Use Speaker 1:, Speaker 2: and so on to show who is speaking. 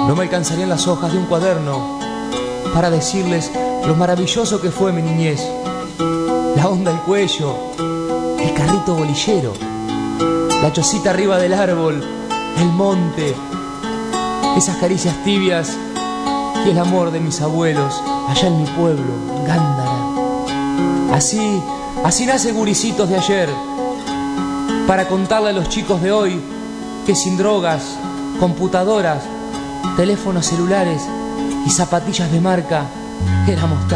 Speaker 1: No me alcanzarían las hojas de un cuaderno para decirles lo maravilloso que fue mi niñez. La onda al cuello, el carrito bolillero, la chocita arriba del árbol, el monte, esas caricias tibias y el amor de mis abuelos allá en mi pueblo, Gándara. Así nace Guricitos de ayer, para contarle a los chicos de hoy que sin drogas, computadoras, teléfonos celulares y zapatillas de marca éramos